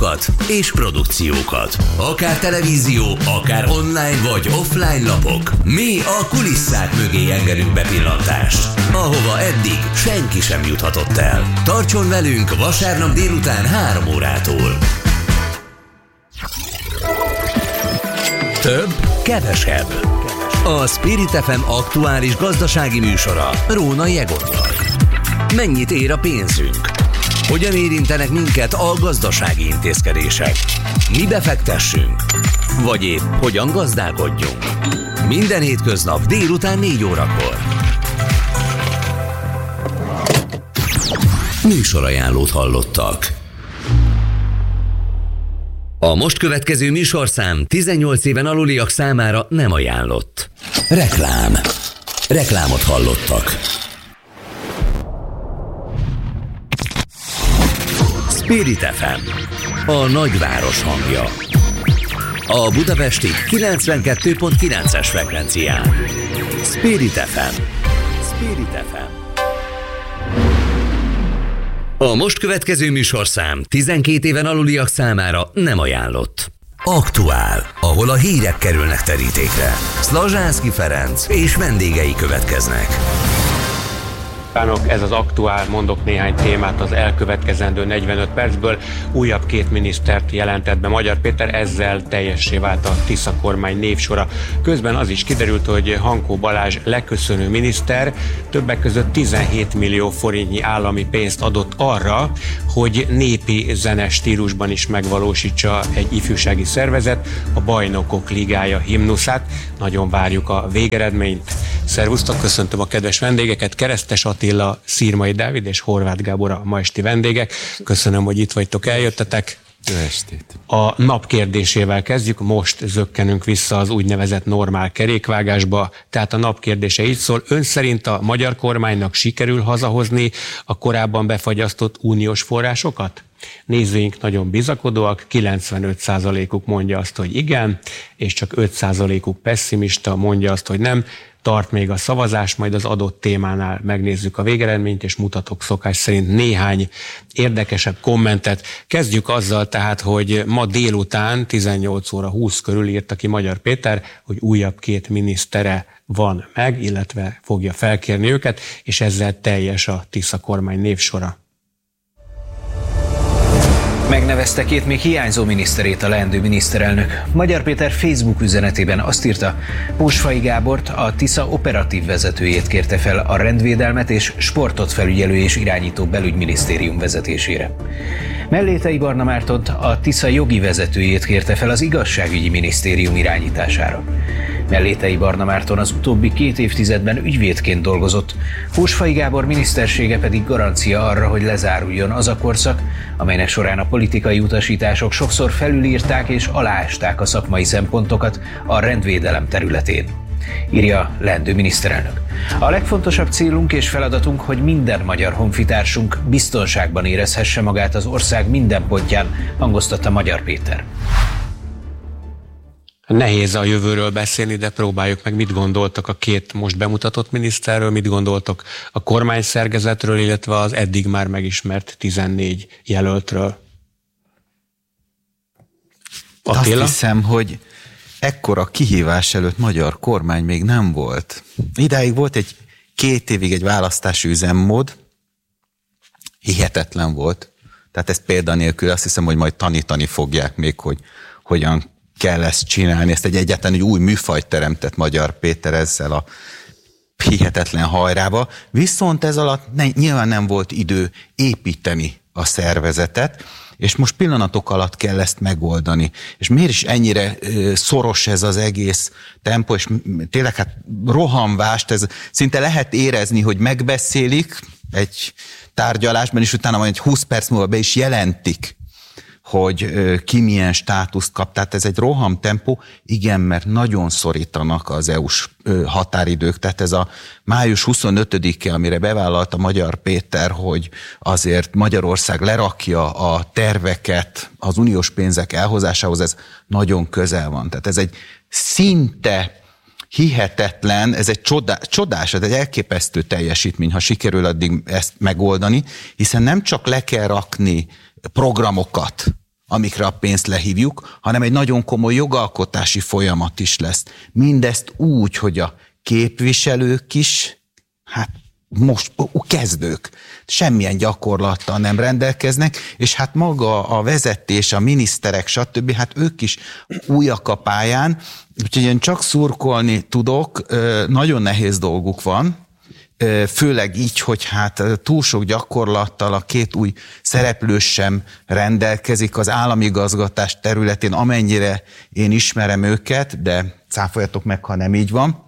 adatokat és produkciókat. Akár televízió, akár online vagy offline lapok. Mi a kulisszák mögé engedünk bepillantást, ahova eddig senki sem juthatott el. Tartson velünk vasárnap délután 3 órától. Több, kevesebb. A Spirit FM aktuális gazdasági műsora Rónai Egonnal. Mennyit ér a pénzünk? Hogyan érintenek minket a gazdasági intézkedések? Mi befektessünk? Vagy épp hogyan gazdálkodjunk? Minden hétköznap délután 4 órakor. Műsorajánlót hallottak. A most következő műsorszám 18 éven aluliak számára nem ajánlott. Reklám. Reklámot hallottak. Spirit FM, a nagyváros hangja. A budapesti 92.9-es frekvencián. Spirit FM. Spirit FM. A most következő műsorszám 12 éven aluliak számára nem ajánlott. Aktuál, ahol a hírek kerülnek terítékre. Szlazsánszky Ferenc és vendégei következnek. Ez az Aktuál, mondok néhány témát az elkövetkezendő 45 percből. Újabb 2 minisztert jelentett be Magyar Péter, ezzel teljessé vált a Tisza kormány névsora. Közben az is kiderült, hogy Hankó Balázs leköszönő miniszter többek között 17 millió forintnyi állami pénzt adott arra, hogy népi zenes stílusban is megvalósítsa egy ifjúsági szervezet, a Bajnokok Ligája himnuszát. Nagyon várjuk a végeredményt. Szervusztok, köszöntöm a kedves vendégeket, Keresztes Attila, Szirmai Dávid és Horváth Gábor a ma esti vendégek. Köszönöm, hogy itt vagytok, eljöttetek. Jó estét. A nap kérdésével kezdjük, most zökkenünk vissza az úgynevezett normál kerékvágásba. Tehát a nap kérdése így szól: ön szerint a magyar kormánynak sikerül hazahozni a korábban befagyasztott uniós forrásokat? Nézőink nagyon bizakodóak, 95%-uk mondja azt, hogy igen, és csak 5%-uk pesszimista, mondja azt, hogy nem. Tart még a szavazás, majd az adott témánál megnézzük a végeredményt, és mutatok szokás szerint néhány érdekesebb kommentet. Kezdjük azzal tehát, hogy ma délután 18 óra 20 körül írta ki Magyar Péter, hogy újabb 2 minisztere van meg, illetve fogja felkérni őket, és ezzel teljes a Tisza kormány névsora. Megnevezte 2 még hiányzó miniszterét a leendő miniszterelnök. Magyar Péter Facebook üzenetében azt írta, Pósfai Gábort, a Tisza operatív vezetőjét kérte fel a rendvédelmet és sportot felügyelő és irányító belügyminisztérium vezetésére. Mellétei Barna Mártont, a Tisza jogi vezetőjét kérte fel az igazságügyi minisztérium irányítására. Mellétei Barna Márton az utóbbi 2 évtizedben ügyvédként dolgozott, Pósfai Gábor minisztersége pedig garancia arra, hogy lezáruljon az a korszak, amelynek során a politikai utasítások sokszor felülírták és aláásták a szakmai szempontokat a rendvédelem területén. Írja leendő miniszterelnök. A legfontosabb célunk és feladatunk, hogy minden magyar honfitársunk biztonságban érezhesse magát az ország minden pontján, hangoztatta Magyar Péter. Nehéz a jövőről beszélni, de próbáljuk meg, mit gondoltak a 2 most bemutatott miniszterről, mit gondoltok a kormányszerkezetről, illetve az eddig már megismert 14 jelöltről. Attila? Azt hiszem, hogy ekkora kihívás előtt magyar kormány még nem volt. Idáig volt 2 évig egy választási üzemmód, hihetetlen volt. Tehát ezt példanélkül azt hiszem, hogy majd tanítani fogják még, hogy hogyan kell ezt csinálni. Ezt egyáltalán egy új műfajt teremtett Magyar Péter ezzel a hihetetlen hajrába. Viszont ez alatt nyilván nem volt idő építeni a szervezetet, és most pillanatok alatt kell ezt megoldani. És miért is ennyire szoros ez az egész tempó, és tényleg hát rohamvást, ez szinte lehet érezni, hogy megbeszélik egy tárgyalásban, és utána majd egy 20 perc múlva be is jelentik, hogy ki milyen státuszt kap. Tehát ez egy rohamtempó, igen, mert nagyon szorítanak az EU-s határidők. Tehát ez a május 25-e, amire bevállalta Magyar Péter, hogy azért Magyarország lerakja a terveket az uniós pénzek elhozásához, ez nagyon közel van. Tehát ez egy szinte hihetetlen, ez egy csodás, ez egy elképesztő teljesítmény, ha sikerül addig ezt megoldani, hiszen nem csak le kell rakni programokat, amikre a pénzt lehívjuk, hanem egy nagyon komoly jogalkotási folyamat is lesz. Mindezt úgy, hogy a képviselők is, hát most kezdők, semmilyen gyakorlattal nem rendelkeznek, és hát maga a vezetés, a miniszterek, stb., hát ők is újak a pályán, úgyhogy én csak szurkolni tudok, nagyon nehéz dolguk van, főleg így, hogy hát túl sok gyakorlattal a két új szereplő sem rendelkezik az államigazgatás területén, amennyire én ismerem őket, de cáfoljatok meg, ha nem így van.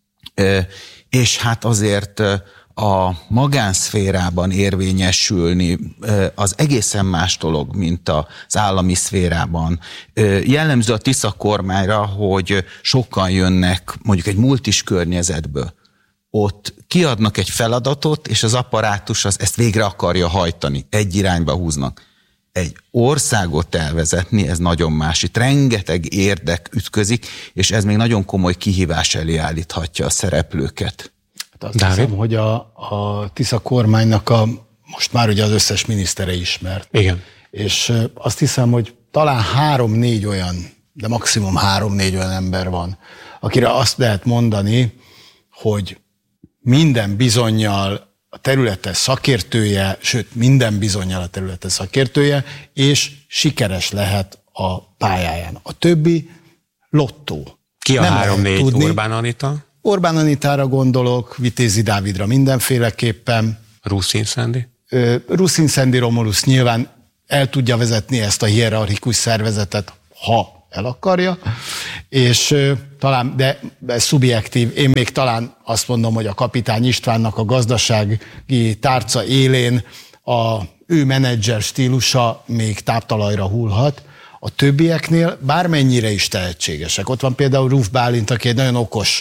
És hát azért a magánszférában érvényesülni az egészen más dolog, mint az állami szférában. Jellemző a Tisza kormányra, hogy sokan jönnek mondjuk egy multis környezetből. Ott kiadnak egy feladatot, és az apparátus ezt végre akarja hajtani. Egy irányba húznak. Egy országot elvezetni, ez nagyon más. Itt rengeteg érdek ütközik, és ez még nagyon komoly kihívás elé állíthatja a szereplőket. Hát azt hiszem, hogy a Tisza kormánynak most már ugye az összes minisztere ismert. Igen. És azt hiszem, hogy talán 3-4 olyan, de maximum 3-4 olyan ember van, akire azt lehet mondani, hogy minden bizonnyal a területe szakértője, sőt minden bizonnyal a területe szakértője, és sikeres lehet a pályáján. A többi lottó. Ki a 3-4? Orbán Anita? Orbán Anitára gondolok, Vitézi Dávidra mindenféleképpen. Ruszin Szendi? Ruszin Szendi Romulusz nyilván el tudja vezetni ezt a hierarchikus szervezetet, ha el akarja, és talán, de ez szubjektív, én még talán azt mondom, hogy a Kapitány Istvánnak a gazdasági tárca élén ő menedzser stílusa még táptalajra hullhat. A többieknél bármennyire is tehetségesek. Ott van például Ruf Bálint, aki egy nagyon okos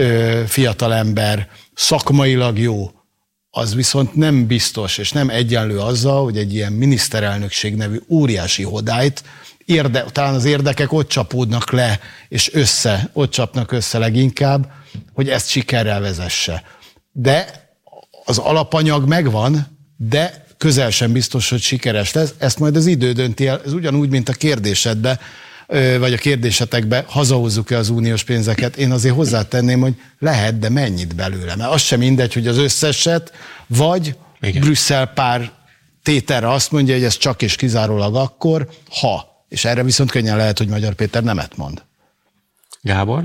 fiatalember, szakmailag jó, az viszont nem biztos, és nem egyenlő azzal, hogy egy ilyen miniszterelnökség nevű óriási hodályt, talán az érdekek ott csapódnak le, és ott csapnak össze leginkább, hogy ezt sikerrel vezesse. De az alapanyag megvan, de közel sem biztos, hogy sikeres lesz. Ezt majd az idő dönti el. Ez ugyanúgy, mint a kérdésedbe, vagy a kérdésetekbe, hazahozzuk-e az uniós pénzeket. Én azért hozzátenném, hogy lehet, de mennyit belőle. Mert az sem mindegy, hogy az összeset, vagy igen. Brüsszel pár tételre azt mondja, hogy ez csak és kizárólag akkor, ha. És erre viszont könnyen lehet, hogy Magyar Péter nemet mond. Gábor?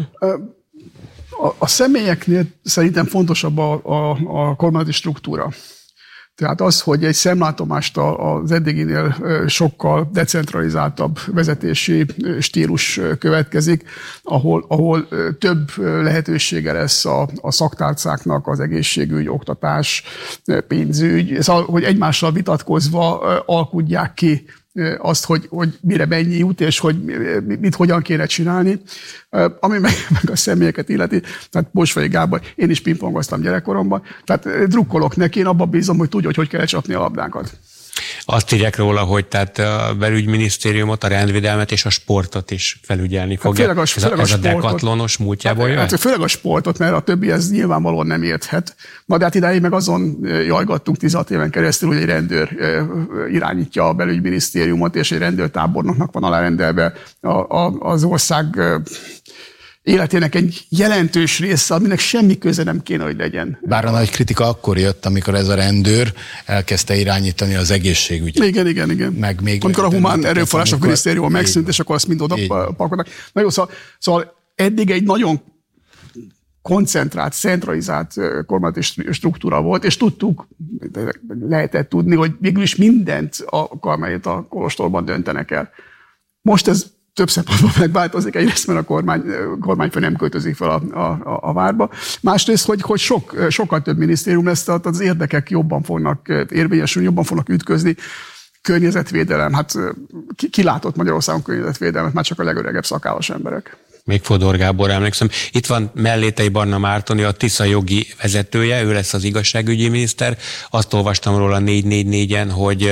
A személyeknél szerintem fontosabb a kormányzati struktúra. Tehát az, hogy egy szemlátomást az eddiginél sokkal decentralizáltabb vezetési stílus következik, ahol több lehetősége lesz a szaktárcáknak, az egészségügy, oktatás, pénzügy, hogy egymással vitatkozva alkudják ki azt, hogy mire mennyi jut, és hogy mit hogyan kéne csinálni. Ami meg a személyeket illeti, tehát Bosfai Gábor, én is pingpongoztam gyerekkoromban, tehát drukkolok neki, én abban bízom, hogy tudja, hogy kell csapni a labdánkat. Azt írják róla, hogy tehát a belügyminisztériumot, a rendvédelmet és a sportot is felügyelni fogja. Ez a dekatlonos múltjából jön? Hát főleg a sportot, mert a többi ez nyilvánvalóan nem érthet. Na de hát idáig meg azon jajgattunk 16 éven keresztül, hogy egy rendőr irányítja a belügyminisztériumot, és egy rendőrtábornoknak van alárendelve az ország életének egy jelentős része, aminek semmi köze nem kéne, hogy legyen. Bár a nagy kritika akkor jött, amikor ez a rendőr elkezdte irányítani az egészségügyet. Igen. Meg még amikor a humán erőforrások minisztériuma megszűnt, és akkor azt mind oda pakolnak. Na jó, szóval eddig egy nagyon koncentrált, centralizált kormányzati struktúra volt, és lehetett tudni, hogy végül is mindent a kormányét a kolostorban döntenek el. Most ez több szempontból megváltozik, egyrészt, mert a kormányfő nem költözik fel a várba. Másrészt, hogy sokkal több minisztérium lesz, tehát az érdekek jobban fognak érvényesülni, jobban fognak ütközni. Környezetvédelem, hát ki látott Magyarországon környezetvédelmet, már csak a legöregebb szakállas emberek. Még Fodor Gábor, emlékszem. Itt van Mellétei Barna Mártoni, a Tisza jogi vezetője, ő lesz az igazságügyi miniszter. Azt olvastam róla 444-en,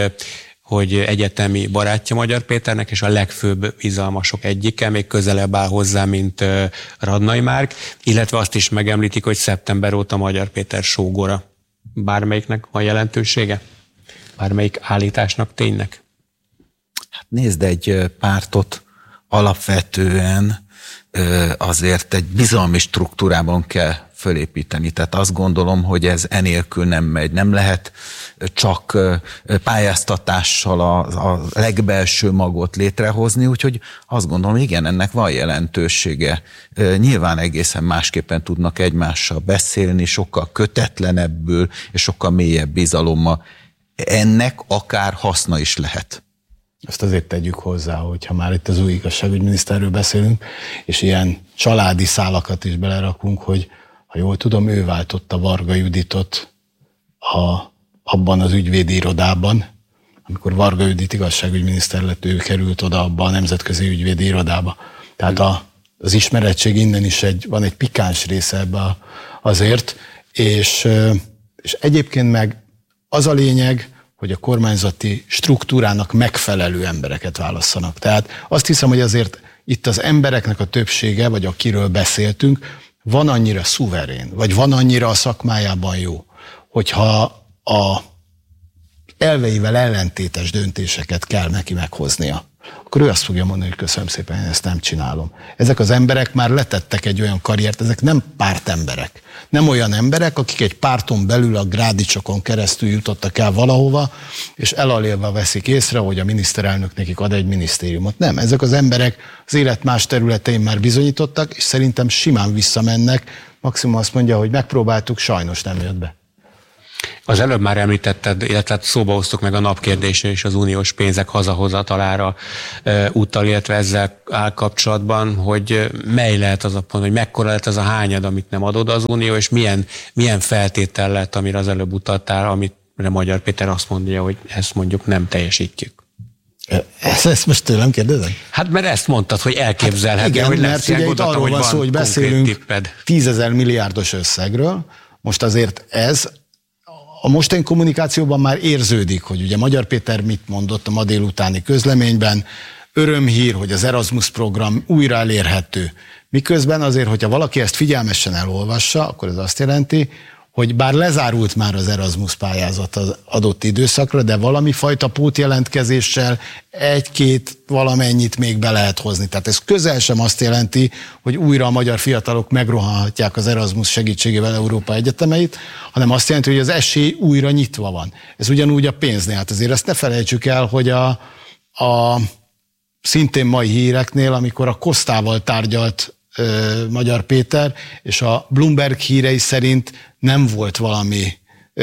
hogy egyetemi barátja Magyar Péternek, és a legfőbb bizalmasok egyike, még közelebb áll hozzá, mint Radnai Márk, illetve azt is megemlítik, hogy szeptember óta Magyar Péter sógora. Bármelyiknek van jelentősége? Bármelyik állításnak, ténynek? Nézd, egy pártot alapvetően azért egy bizalmi struktúrában kell fölépíteni. Tehát azt gondolom, hogy ez enélkül nem megy. Nem lehet csak pályáztatással a legbelső magot létrehozni, úgyhogy azt gondolom, igen, ennek van jelentősége. Nyilván egészen másképpen tudnak egymással beszélni, sokkal kötetlenebbül és sokkal mélyebb bizalommal. Ennek akár haszna is lehet. Ezt azért tegyük hozzá, hogyha már itt az új igazságügyminiszterről beszélünk, és ilyen családi szálakat is belerakunk, hogy ha jól tudom, ő váltotta Varga Juditot abban az ügyvédi irodában, amikor Varga Judit igazságügyminiszter lett, ő került oda abba a nemzetközi ügyvédi irodába. Tehát az ismeretség innen is van egy pikáns része ebbe azért, és egyébként meg az a lényeg, hogy a kormányzati struktúrának megfelelő embereket válasszanak. Tehát azt hiszem, hogy azért itt az embereknek a többsége, vagy akiről beszéltünk, van annyira szuverén, vagy van annyira a szakmájában jó, hogyha a elveivel ellentétes döntéseket kell neki meghoznia, akkor ő azt fogja mondani, hogy köszönöm szépen, én ezt nem csinálom. Ezek az emberek már letettek egy olyan karriert, ezek nem pártemberek. Nem olyan emberek, akik egy párton belül a grádicsokon keresztül jutottak el valahova, és elalélva veszik észre, hogy a miniszterelnök nekik ad egy minisztériumot. Nem, ezek az emberek az élet más területein már bizonyítottak, és szerintem simán visszamennek. Maximum azt mondja, hogy megpróbáltuk, sajnos nem jött be. Az előbb már említetted, illetve szóba hoztuk meg a napkérdésre és az uniós pénzek hazahozatalára utal, illetve ezzel áll kapcsolatban, hogy mely lehet az a pont, hogy mekkora lehet az a hányad, amit nem ad oda az unió, és milyen feltétel lett, amire az előbb utaltál, amire Magyar Péter azt mondja, hogy ezt mondjuk nem teljesítjük. Ezt most tőlem kérdezem? Hát mert ezt mondtad, hogy elképzelhető, igen, hogy lesz mert ilyen, ugye itt arról van szó, hogy beszélünk 10 000 milliárdos összegről, most azért ez a mostani kommunikációban már érződik, hogy ugye Magyar Péter mit mondott a ma délutáni közleményben, örömhír, hogy az Erasmus program újra elérhető. Miközben azért, hogyha valaki ezt figyelmesen elolvassa, akkor ez azt jelenti, hogy bár lezárult már az Erasmus pályázat az adott időszakra, de valami fajta pótjelentkezéssel egy-két valamennyit még be lehet hozni. Tehát ez közel sem azt jelenti, hogy újra a magyar fiatalok megrohanhatják az Erasmus segítségével Európa egyetemeit, hanem azt jelenti, hogy az esély újra nyitva van. Ez ugyanúgy a pénznél. Hát azért ezt ne felejtsük el, hogy a szintén mai híreknél, amikor a Cosztával tárgyalt Magyar Péter, és a Bloomberg hírei szerint nem volt valami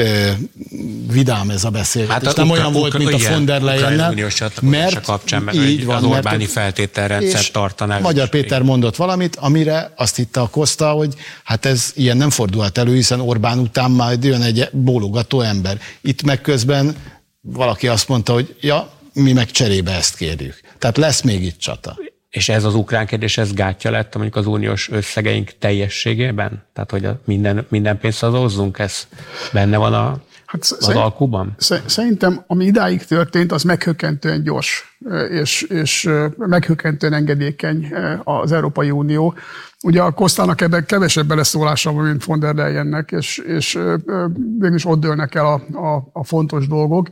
vidám ez a beszélgetés. Hát nem olyan volt, mint a von der Leyennel, mert kapcsán, így van, az Orbáni feltételrendszer tartaná. Magyar Péter mondott valamit, amire azt hitte a Costa, hogy hát ez ilyen nem fordulhat elő, hiszen Orbán után majd jön egy bólogató ember. Itt meg közben valaki azt mondta, hogy ja, mi meg cserébe ezt kérjük. Tehát lesz még itt csata. És ez az ukrán kérdés, ez gátja lett mondjuk az uniós összegeink teljességében? Tehát, hogy minden pénzt hazahozzunk, ez benne van az alkuban? Szerintem, ami idáig történt, az meghökkentően gyors, és meghökkentően engedékeny az Európai Unió. Ugye a Cosztának ebben kevesebb beleszólása van, mint von der Leyennek, és mégis ott dőlnek el a fontos dolgok.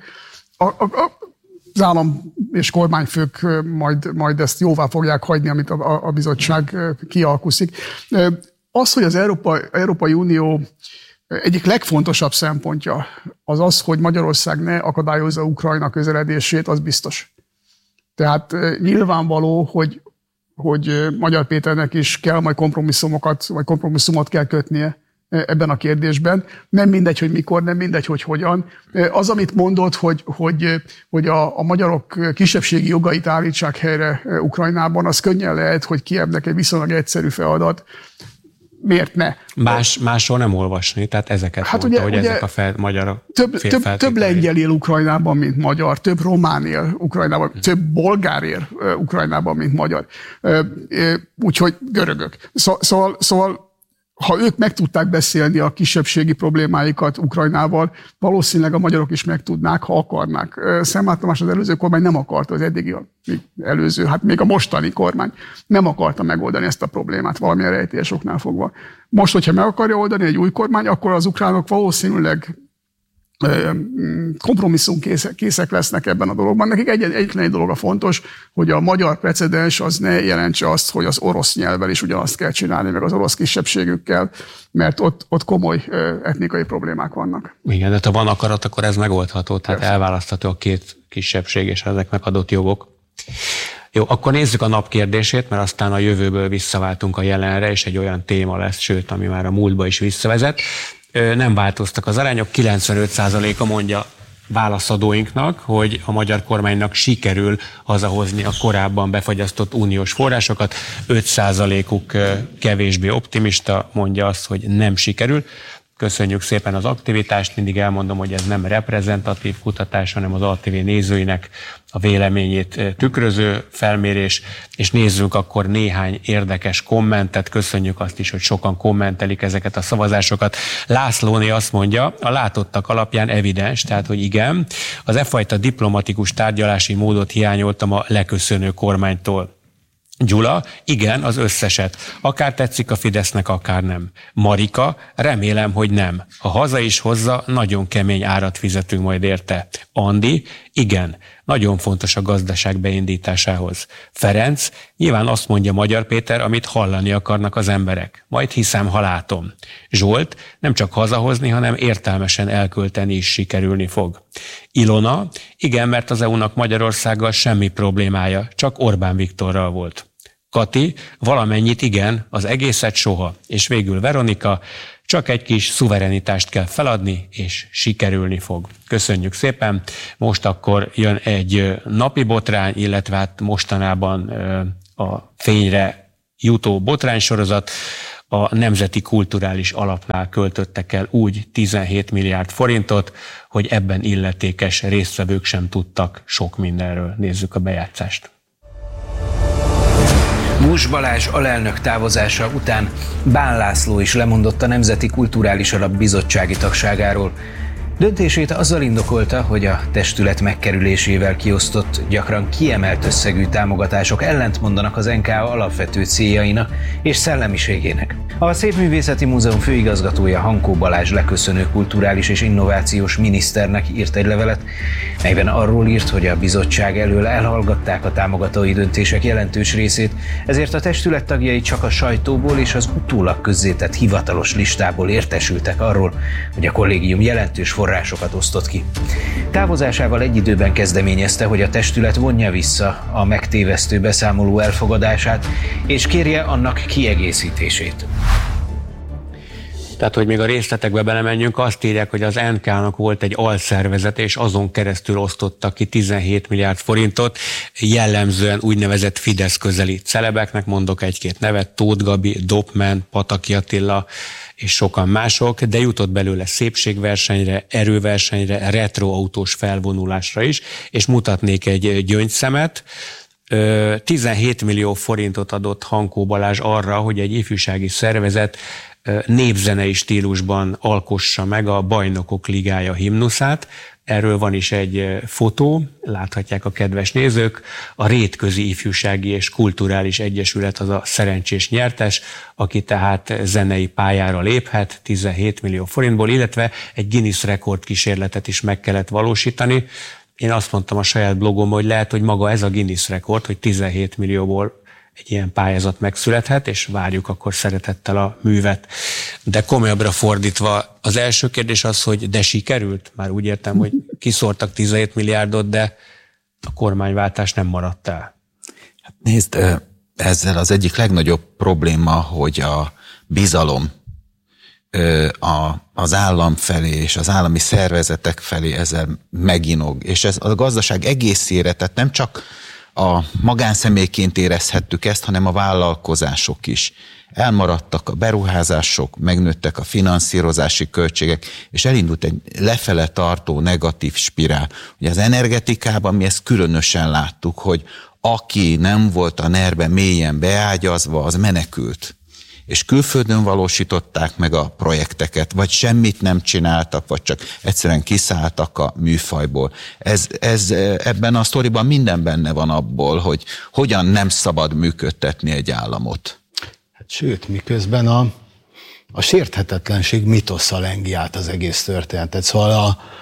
Az állam és kormányfők majd ezt jóvá fogják hagyni, amit a bizottság kialkuszik. Az, hogy az Európai Unió egyik legfontosabb szempontja az, hogy Magyarország ne akadályozza Ukrajna közeledését, az biztos. Tehát nyilvánvaló, hogy Magyar Péternek is kell majd kompromisszumot kell kötnie ebben a kérdésben. Nem mindegy, hogy mikor, nem mindegy, hogy hogyan. Az, amit mondott, hogy a magyarok kisebbségi jogait állítsák helyre Ukrajnában, az könnyen lehet, hogy Kijevnek egy viszonylag egyszerű feladat. Miért ne? Másról nem olvasni, tehát ezeket hát mondta, hogy ezek a magyarok több lengyel él Ukrajnában, mint magyar, több román él Ukrajnában, több bolgár él Ukrajnában, mint magyar. Úgyhogy görögök. Szóval ha ők meg tudták beszélni a kisebbségi problémáikat Ukrajnával, valószínűleg a magyarok is meg tudnák, ha akarnák. Szemmel Tamás az előző kormány nem akarta, az eddigi hát még a mostani kormány nem akarta megoldani ezt a problémát valamilyen rejtélyes oknál fogva. Most, hogyha meg akarja oldani egy új kormány, akkor az ukránok valószínűleg kompromisszumkészek lesznek ebben a dologban. Nekik egyetlen egy dolog a fontos, hogy a magyar precedens az ne jelentse azt, hogy az orosz nyelvvel is ugyanazt kell csinálni, meg az orosz kisebbségükkel, mert ott komoly etnikai problémák vannak. Igen, de ha van akarat, akkor ez megoldható, tehát elválasztható a két kisebbség és ezeknek adott jogok. Jó, akkor nézzük a nap kérdését, mert aztán a jövőből visszaváltunk a jelenre, és egy olyan téma lesz, sőt, ami már a múltba is visszavezet. Nem változtak az arányok, 95%-a mondja válaszadóinknak, hogy a magyar kormánynak sikerül hazahozni a korábban befagyasztott uniós forrásokat, 5%-uk kevésbé optimista, mondja azt, hogy nem sikerül. Köszönjük szépen az aktivitást, mindig elmondom, hogy ez nem reprezentatív kutatás, hanem az ATV nézőinek a véleményét tükröző felmérés, és nézzünk akkor néhány érdekes kommentet. Köszönjük azt is, hogy sokan kommentelik ezeket a szavazásokat. Lászlóné azt mondja, a látottak alapján evidens, tehát hogy igen, az e fajta diplomatikus tárgyalási módot hiányoltam a leköszönő kormánytól. Gyula, igen, az összeset. Akár tetszik a Fidesznek, akár nem. Marika, remélem, hogy nem. Ha haza is hozza, nagyon kemény árat fizetünk majd érte. Andi, igen, nagyon fontos a gazdaság beindításához. Ferenc, nyilván azt mondja Magyar Péter, amit hallani akarnak az emberek. Majd hiszem, ha látom. Zsolt, nem csak hazahozni, hanem értelmesen elkölteni is sikerülni fog. Ilona, igen, mert az EU-nak Magyarországgal semmi problémája, csak Orbán Viktorral volt. Kati, valamennyit igen, az egészet soha. És végül Veronika, csak egy kis szuverenitást kell feladni, és sikerülni fog. Köszönjük szépen. Most akkor jön egy napi botrány, illetve hát mostanában a fényre jutó botránysorozat. A Nemzeti Kulturális Alapnál költöttek el úgy 17 milliárd forintot, hogy ebben illetékes résztvevők sem tudtak sok mindenről. Nézzük a bejátszást. Busch Balázs alelnök távozása után Bán László is lemondott a Nemzeti Kulturális Alap bizottsági tagságáról. Döntését azzal indokolta, hogy a testület megkerülésével kiosztott, gyakran kiemelt összegű támogatások ellentmondanak az NKA alapvető céljainak és szellemiségének. A Szépművészeti Múzeum főigazgatója Hankó Balázs leköszönő kulturális és innovációs miniszternek írt egy levelet, melyben arról írt, hogy a bizottság elől elhallgatták a támogatói döntések jelentős részét, ezért a testület tagjai csak a sajtóból és az utólag közzétett hivatalos listából értesültek arról, hogy a kollégium jelentős forrásokat osztott ki. Távozásával egy időben kezdeményezte, hogy a testület vonja vissza a megtévesztő beszámoló elfogadását, és kérje annak kiegészítését. Tehát, hogy még a részletekbe belemenjünk, azt írják, hogy az NK-nak volt egy alszervezet, és azon keresztül osztottak ki 17 milliárd forintot, jellemzően úgynevezett Fidesz közeli celebeknek, mondok egy-két nevet, Tóth Gabi, Dopman, Pataki Attila és sokan mások, de jutott belőle szépségversenyre, erőversenyre, retroautós felvonulásra is, és mutatnék egy gyöngyszemet. 17 millió forintot adott Hankó Balázs arra, hogy egy ifjúsági szervezet népzenei stílusban alkossa meg a Bajnokok Ligája himnuszát. Erről van is egy fotó, láthatják a kedves nézők. A Rétközi Ifjúsági és Kulturális Egyesület az a szerencsés nyertes, aki tehát zenei pályára léphet 17 millió forintból, illetve egy Guinness rekord kísérletet is meg kellett valósítani. Én azt mondtam a saját blogomban, hogy lehet, hogy maga ez a Guinness rekord, hogy 17 millióból egy ilyen pályázat megszülethet, és várjuk akkor szeretettel a művet. De komolyabbra fordítva, az első kérdés az, hogy de sikerült? Már úgy értem, hogy kiszórtak 17 milliárdot, de a kormányváltás nem maradt el. Hát nézd, ezzel az egyik legnagyobb probléma, hogy a bizalom az állam felé és az állami szervezetek felé ezzel meginog. És ez a gazdaság egészére, tehát nem csak a magánszemélyként érezhettük ezt, hanem a vállalkozások is. Elmaradtak a beruházások, megnőttek a finanszírozási költségek, és elindult egy lefele tartó negatív spirál. Ugye az energetikában mi ezt különösen láttuk, hogy aki nem volt a NER-be mélyen beágyazva, az menekült. És külföldön valósították meg a projekteket, vagy semmit nem csináltak, vagy csak egyszerűen kiszálltak a műfajból. Ebben a sztoriban minden benne van abból, hogy hogyan nem szabad működtetni egy államot. Hát sőt, miközben a sérthetetlenség mitosza lengi át az egész történetet. Szóval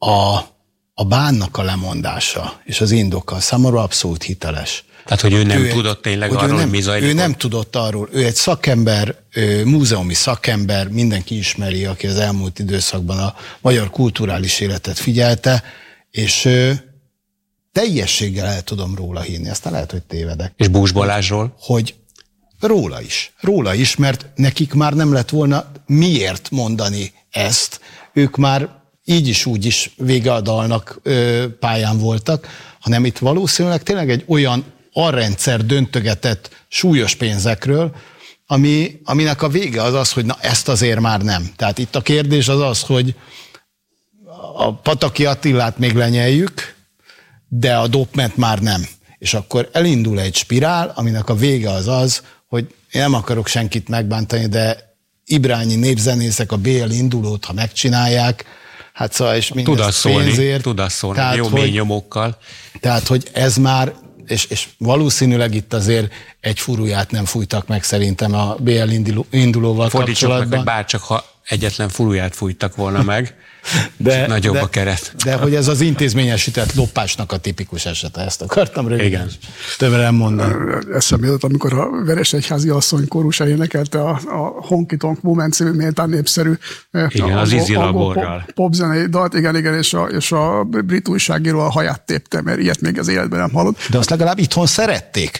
a bánnak a lemondása és az indoka számomra abszolút hiteles. Tehát, hogy ő nem tudott tényleg arról, hogy mi zajlik? Ő nem tudott arról. Ő egy szakember, múzeumi szakember, mindenki ismeri, aki az elmúlt időszakban a magyar kulturális életet figyelte, és teljességgel el tudom róla hinni, aztán lehet, hogy tévedek. És Bús Balázsról? Hogy róla is, mert nekik már nem lett volna miért mondani ezt. Ők már így is úgy is vége a dalnak pályán voltak, hanem itt valószínűleg tényleg egy olyan arrendszer döntögetett súlyos pénzekről, aminek a vége az, hogy na ezt azért már nem. Tehát itt a kérdés az, hogy a Pataki Attilát még lenyeljük, de a Dopment már nem. És akkor elindul egy spirál, aminek a vége az, hogy én nem akarok senkit megbántani, de ibrányi népzenészek a BL indulót, ha megcsinálják, hát szóval és mindez pénzért. Tud szólni, jó mély nyomokkal. Tehát, hogy ez már, és valószínűleg itt azért egy furuját nem fújtak meg szerintem a BL indulóval kapcsolatban. Meg bárcsak, ha egyetlen furuját fújtak volna meg, nagyobb a keret. De hogy ez az intézményesített lopásnak a tipikus esete, ezt akartam röviden többre mondani. Eszembe jutott, amikor a Veresegyházi asszony kórusá énekelte a Honky Tonk Moment című méltán népszerű az Izzy Laborral popzenei dalt, igen, és a brit újságíró a haját tépte, mert ilyet még az életben nem hallott. De azt legalább itthon szerették.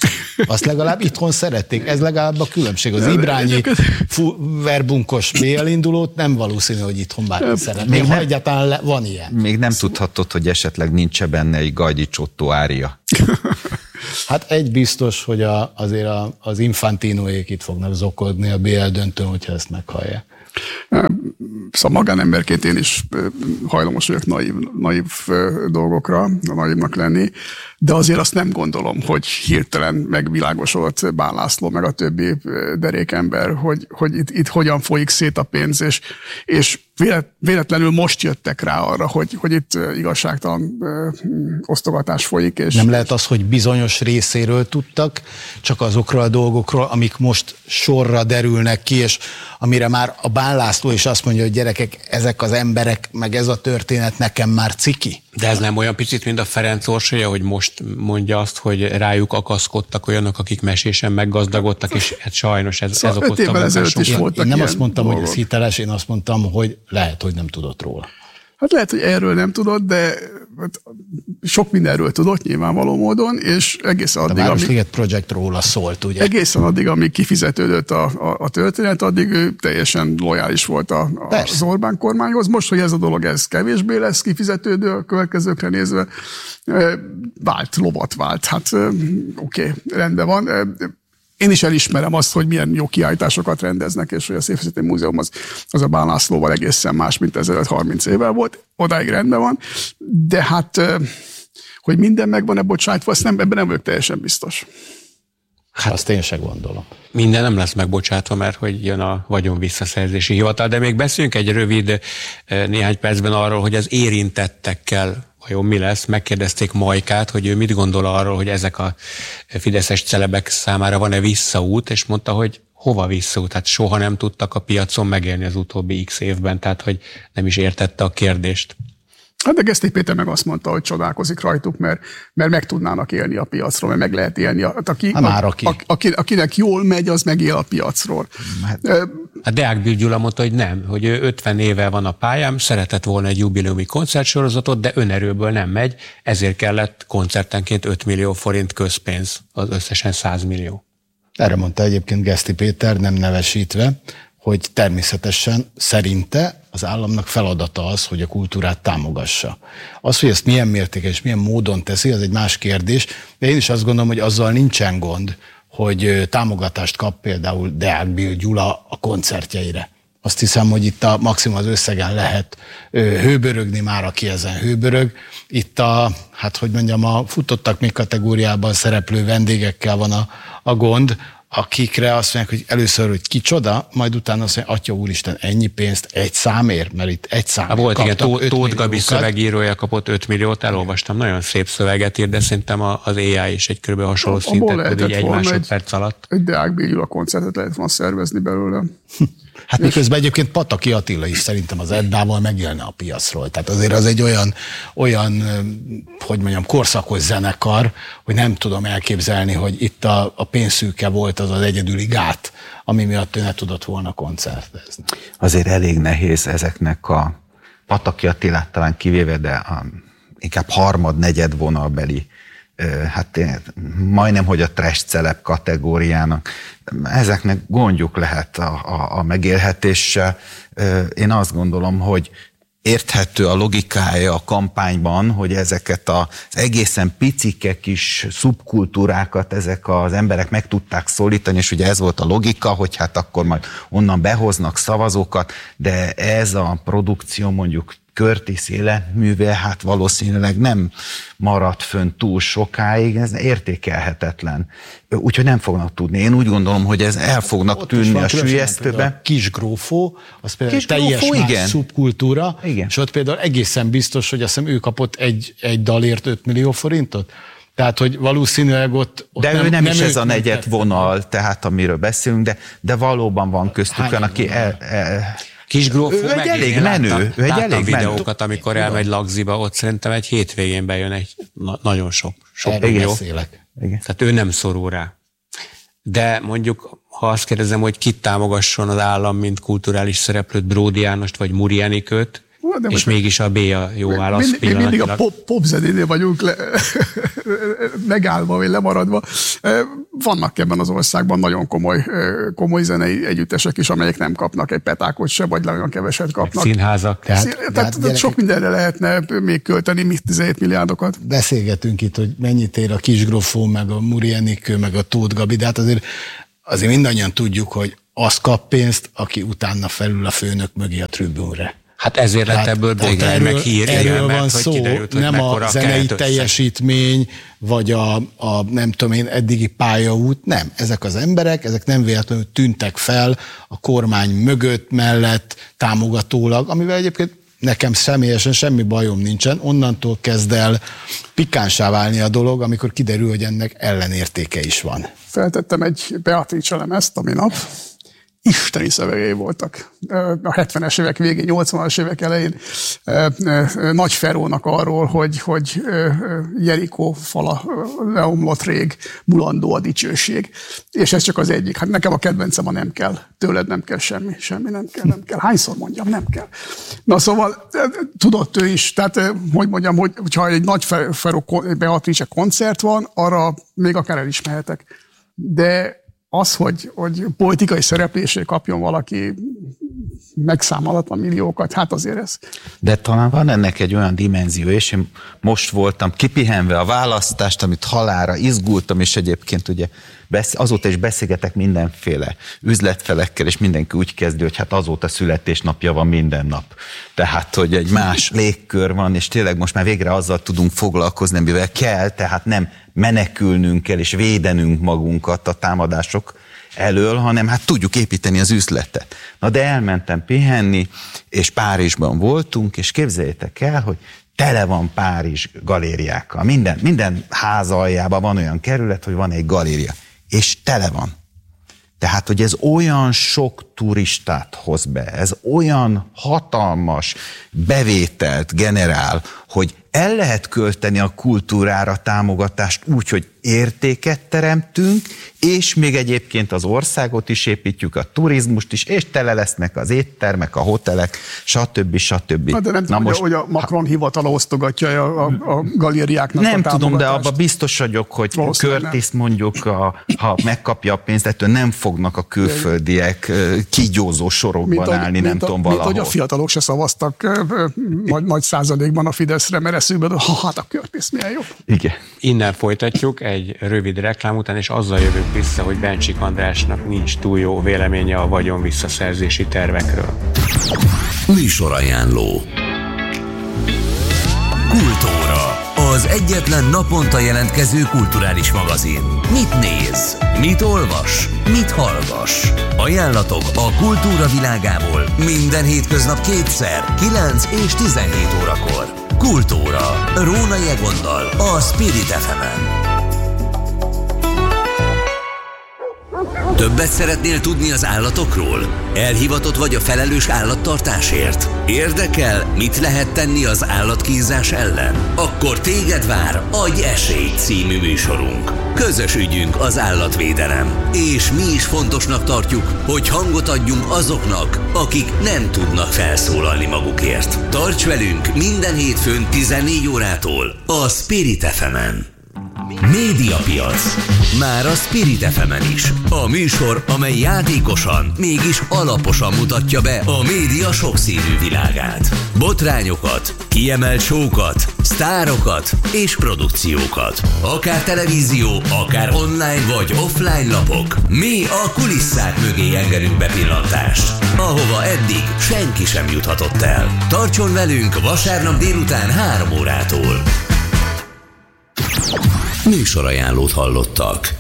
Ez legalább a különbség. Az ibrányi verbunkos BL indulót nem valószínű, hogy itthon bárki szeretné. Ha egyáltalán van ilyen. Még nem tudhatod, hogy esetleg nincs benne egy Gajdi Csottó ária. Hát egy biztos, hogy azért az Infantinoék itt fognak zokodni a BL döntőn, hogyha ezt meghallják. Szóval magánemberként én is hajlamos vagyok naív dolgokra, naívnak lenni, de azért azt nem gondolom, hogy hirtelen megvilágosodott Bán László meg a többi derékember, hogy itt hogyan folyik szét a pénz, és véletlenül most jöttek rá arra, hogy itt igazságtalan osztogatás folyik. És nem lehet az, hogy bizonyos részéről tudtak, csak azokról a dolgokról, amik most sorra derülnek ki, és amire már a Bán László is azt mondja, hogy gyerekek, ezek az emberek, meg ez a történet nekem már ciki. De ez nem olyan picit, mint a Ferenc Orsolya, hogy most mondja azt, hogy rájuk akaszkodtak olyanok, akik mesésen meggazdagodtak, és hát sajnos ez okozta a bukásunk. Én nem azt mondtam, hogy ez hiteles, én azt mondtam, hogy lehet, hogy nem tudott róla. Hát lehet, hogy erről nem tudott, de sok mindenről tudott nyilvánvaló módon, és egészen addig, a Városliget Project róla szólt, ugye? Egészen addig, amíg kifizetődött a történet, addig ő teljesen lojális volt az Orbán kormányhoz. Most, hogy ez a dolog ez kevésbé lesz kifizetődő a következőkre nézve, lovat vált. Hát oké, rendben van. Én is elismerem azt, hogy milyen jó kiállításokat rendeznek, és hogy a Szépészeti Múzeum az a Bán Lászlóval egészen más, mint ezelőtt 30 évvel volt. Odáig rendben van. De hát, hogy minden meg van-e bocsájtva, ebben nem vagyok teljesen biztos. Hát azt én sem gondolom. Minden nem lesz megbocsátva, mert hogy jön a vagyon visszaszerzési hivatal, de még beszéljünk egy rövid néhány percben arról, hogy az érintettekkel vajon mi lesz. Megkérdezték Majkát, hogy ő mit gondol arról, hogy ezek a fideszes celebek számára van-e visszaút, és mondta, hogy hova visszaút? Hát soha nem tudtak a piacon megélni az utóbbi x évben, tehát hogy nem is értette a kérdést. Hát de Geszti Péter meg azt mondta, hogy csodálkozik rajtuk, mert meg tudnának élni a piacról, mert meg lehet élni. Akinek jól megy, az megél a piacról. A Deák Gyula mondta, hogy nem, hogy ő 50 éve van a pályán, szeretett volna egy jubileumi koncertsorozatot, de önerőből nem megy, ezért kellett koncertenként 5 millió forint közpénz, az összesen 100 millió. Erre mondta egyébként Geszti Péter, nem nevesítve, hogy természetesen szerinte az államnak feladata az, hogy a kultúrát támogassa. Az, hogy ezt milyen mértéken és milyen módon teszi, az egy más kérdés, de én is azt gondolom, hogy azzal nincsen gond, hogy támogatást kap például Deák Gyula a koncertjeire. Azt hiszem, hogy itt a maximum az összegen lehet hőbörögni már, aki ezen hőbörög. Itt a futottak még kategóriában szereplő vendégekkel van a gond, akikre azt mondják, hogy először, hogy kicsoda, majd utána azt mondják, Atya úristen, ennyi pénzt egy számért, mert itt egy számért volt, igen, Tóth Gabi szövegírója kapott 5 milliót, elolvastam, nagyon szép szöveget ír, de szerintem az AI is egy kb. Hasonló szintet tud egy másodperc alatt. Egy Deák Gyula koncertet lehet volna szervezni belőle. Hát miközben egyébként Pataki Attila is szerintem az Eddával megélne a piacról. Tehát azért az egy olyan hogy mondjam, korszakos zenekar, hogy nem tudom elképzelni, hogy itt a pénzszűke volt az egyedüli gát, ami miatt ő ne tudott volna koncertezni. Azért elég nehéz ezeknek a Pataki Attilát talán kivéve, de inkább harmad-negyed vonalbeli, hát majdnem, hogy a trash celeb kategóriának. Ezeknek gondjuk lehet a megélhetéssel. Én azt gondolom, hogy érthető a logikája a kampányban, hogy ezeket az egészen picike kis szubkultúrákat ezek az emberek meg tudták szólítani, és ugye ez volt a logika, hogy hát akkor majd onnan behoznak szavazókat, de ez a produkció mondjuk Curtis életműve, hát valószínűleg nem maradt fönn túl sokáig, ez értékelhetetlen. Úgyhogy nem fognak tudni. Én úgy gondolom, hogy ez el fognak tűnni a süllyesztőbe. Kisgrófó, az például teljes más szubkultúra, igen. És ott például egészen biztos, hogy azt hiszem ő kapott egy dalért 5 millió forintot. Tehát, hogy valószínűleg ott de ő nem is ez a negyed vonal, tehát amiről beszélünk, de valóban van köztük olyan, aki Kisgrófó, ő egy elég menő. Ő egy elég videókat, amikor elmegy Lagziba, ott szerintem egy hétvégén bejön egy nagyon sok millió. Tehát ő nem szorul rá. De mondjuk, ha azt kérdezem, hogy kit támogasson az állam, mint kulturális szereplőt, Bródi Jánost vagy Muri Enikőt, és mégis a B a jó válasz. Mindig a popzenénél vagyunk megállva, vagy lemaradva. Vannak ebben az országban nagyon komoly zenei együttesek is, amelyek nem kapnak egy petákot se, vagy nagyon keveset kapnak. Színházak. Tehát sok mindenre lehetne még költeni 17 milliárdokat. Beszélgetünk itt, hogy mennyit ér a Kisgrófó, meg a Muri Enikő, meg a Tóth Gabi, de hát azért mindannyian tudjuk, hogy az kap pénzt, aki utána felül a főnök mögé a tribünre. Hát ezért lett ebből botrány, meg hír. Erről van szó, kiderült, nem a zenei teljesítmény, vagy a nem tudom én, eddigi pályaút, nem. Ezek az emberek, ezek nem véletlenül tűntek fel a kormány mögött, mellett, támogatólag, amivel egyébként nekem személyesen semmi bajom nincsen, onnantól kezd el pikánsá válni a dolog, amikor kiderül, hogy ennek ellenértéke is van. Feltettem egy Beatrice lemezt a minap, isteni szövegei voltak. A 70-es évek végén, 80-as évek elején Nagy Ferónak arról, hogy Jerikó fala leomlott rég, mulandó a dicsőség. És ez csak az egyik. Hát nekem a kedvencem a nem kell. Tőled nem kell semmi nem kell. Hányszor mondjam, nem kell. Na szóval tudott ő is, tehát hogy mondjam, hogyha egy Nagy Feró Beatrice koncert van, arra még akár el is mehetek. De az, hogy politikai szereplésre kapjon valaki megszámolatlan milliókat, hát azért ez. De talán van ennek egy olyan dimenzió, és én most voltam kipihenve a választást, amit halálra izgultam, és egyébként ugye azóta is beszélgetek mindenféle üzletfelekkel, és mindenki úgy kezdő, hogy hát azóta születésnapja van minden nap. Tehát, hogy egy más légkör van, és tényleg most már végre azzal tudunk foglalkozni, mivel kell, tehát nem menekülnünk kell, és védenünk magunkat a támadások elől, hanem hát tudjuk építeni az üzletet. Na de elmentem pihenni, és Párizsban voltunk, és képzeljétek el, hogy tele van Párizs galériákkal. Minden ház aljában van olyan kerület, hogy van egy galéria. És tele van. Tehát, hogy ez olyan sok turistát hoz be, ez olyan hatalmas bevételt generál, hogy el lehet költeni a kultúrára támogatást úgy, hogy értéket teremtünk, és még egyébként az országot is építjük, a turizmust is, és tele lesznek az éttermek, a hotelek, stb. Na, de nem tudom, hogy a Macron hivatala osztogatja a galériáknak nem a tudom, de abban biztos vagyok, hogy Curtis mondjuk, ha megkapja a pénzt, ettől nem fognak a külföldiek kígyózó sorokban állni, nem tudom, valahol. Mint hogy a fiatalok se szavaztak nagy százalékban a Fideszre, mert eszükbe, hát a Curtis milyen jó. Igen. Innen folytatjuk egy rövid reklám után, és azzal jövünk vissza, hogy Bencsik Andrásnak nincs túl jó véleménye a vagyon visszaszerzési tervekről. Műsorajánló. Kultúra. Az egyetlen naponta jelentkező kulturális magazin. Mit néz? Mit olvas? Mit hallgass? Ajánlatok a kultúra világából minden hétköznap kétszer, 9 és 17 órakor. Kultúra. Rónai Egonnal a Spirit FM-en. Többet szeretnél tudni az állatokról? Elhivatott vagy a felelős állattartásért? Érdekel, mit lehet tenni az állatkínzás ellen? Akkor téged vár Adj esélyt című műsorunk. Közös ügyünk az állatvédelem. És mi is fontosnak tartjuk, hogy hangot adjunk azoknak, akik nem tudnak felszólalni magukért. Tarts velünk minden hétfőn 14 órától a Spirit FM-en. Médiapiac. Már a Spirit FM-en is. A műsor, amely játékosan, mégis alaposan mutatja be a média sokszínű világát. Botrányokat, kiemelt show-kat, sztárokat és produkciókat. Akár televízió, akár online vagy offline lapok. Mi a kulisszák mögé engedünk bepillantást, ahova eddig senki sem juthatott el. Tartson velünk vasárnap délután 3 órától. Műsorajánlót hallottak.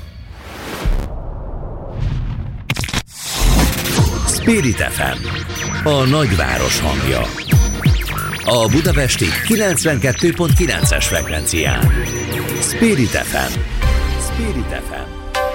Spirit FM, a nagyváros hangja. A budapesti 92.9-es frekvencián. Spirit FM. Spirit FM.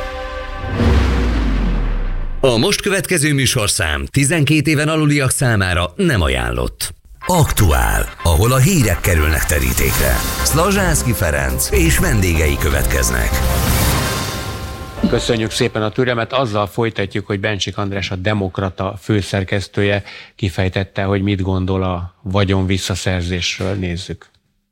A most következő műsorszám 12 éven aluliak számára nem ajánlott. Aktuál, ahol a hírek kerülnek terítékre. Szlazsánszky Ferenc és vendégei következnek. Köszönjük szépen a türelmet, azzal folytatjuk, hogy Bencsik András, a Demokrata főszerkesztője kifejtette, hogy mit gondol a vagyon visszaszerzésről. Nézzük.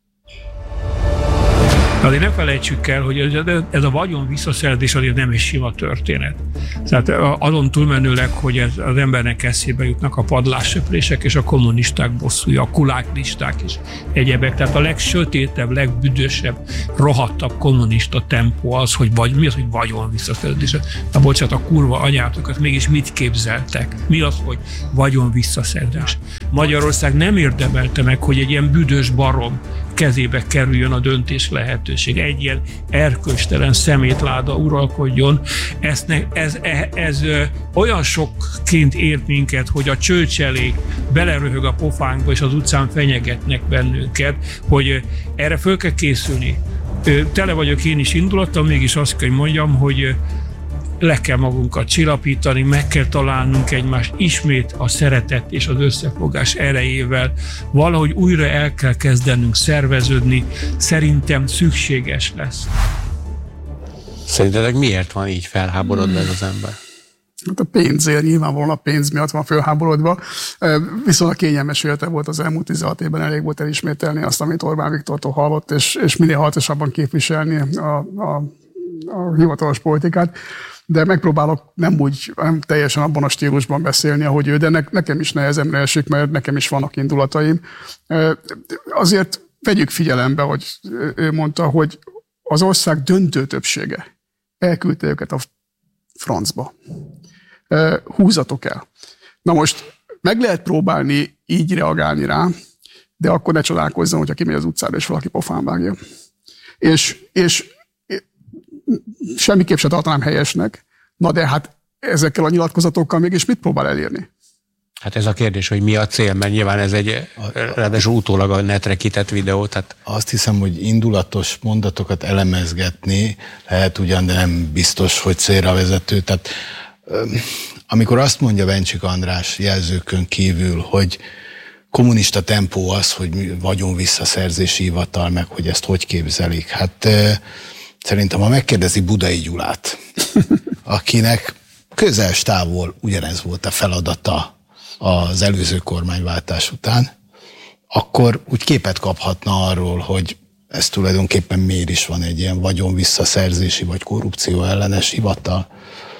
Azért ne felejtsük el, hogy ez a vagyon visszaszerzés azért nem egy sima történet. Tehát azon túlmenőleg, hogy az embernek eszébe jutnak a padlássöprések és a kommunisták bosszúja, a kuláklisták és egyebek. Tehát a legsötétebb, legbüdösebb, rohadtabb kommunista tempó az, hogy mi az, hogy vagyon visszaszerzés. Na bocsánat, a kurva anyátokat mégis mit képzeltek? Mi az, hogy vagyon visszaszerzés? Magyarország nem érdemelte meg, hogy egy ilyen büdös barom kezébe kerüljön a döntés lehetőség. Egy ilyen erkölcstelen szemétláda uralkodjon. Ez olyan sokként ért minket, hogy a csőcselék beleröhög a pofánkba, és az utcán fenyegetnek bennünket, hogy erre föl kell készülni. Tele vagyok én is indulattal, mégis azt kell mondjam, hogy le kell magunkat csillapítani, meg kell találnunk egymást ismét a szeretet és az összefogás erejével. Valahogy újra el kell kezdenünk szerveződni. Szerintem szükséges lesz. Szerintetek miért van így felháborodva ez az ember? Hát a pénzért, nyilvánvalóan a pénz miatt van felháborodva. Viszont a kényelmes élete volt az elmúlt 16 évben, elég volt elismételni azt, amit Orbán Viktortól hallott, és minél hatosabban képviselni a hivatalos politikát. De megpróbálok nem teljesen abban a stílusban beszélni, ahogy ő, de nekem is nehezemre esik, mert nekem is vannak indulataim. Azért vegyük figyelembe, hogy ő mondta, hogy az ország döntő többsége elküldte őket a francba. Húzatok el. Na most meg lehet próbálni így reagálni rá, de akkor ne csodálkozzon, hogyha kimegy az utcára, és valaki pofán vágja. És semmiképp se tartanám helyesnek, na de hát ezekkel a nyilatkozatokkal mégis mit próbál elérni? Hát ez a kérdés, hogy mi a cél, mert nyilván ez egy ráadásul utólag a netre kitett videó. Tehát... Azt hiszem, hogy indulatos mondatokat elemezgetni lehet ugyan, de nem biztos, hogy célra vezető. Tehát amikor azt mondja Bencsik András jelzőkön kívül, hogy kommunista tempó az, hogy vagyon visszaszerzési hivatal, meg hogy ezt hogy képzelik. Hát szerintem, ha megkérdezi Budai Gyulát, akinek közel távol ugyanez volt a feladata az előző kormányváltás után, akkor úgy képet kaphatna arról, hogy ez tulajdonképpen miért is van egy ilyen vagyon visszaszerzési vagy korrupció ellenes hivatal.